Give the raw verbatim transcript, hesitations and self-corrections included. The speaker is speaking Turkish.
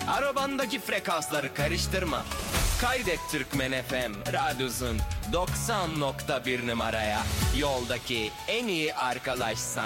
Arabandaki frekansları karıştırma. Kaydet Türkmen F M radyosun doksan nokta bir numaraya. Yoldaki en iyi arkadaşsan.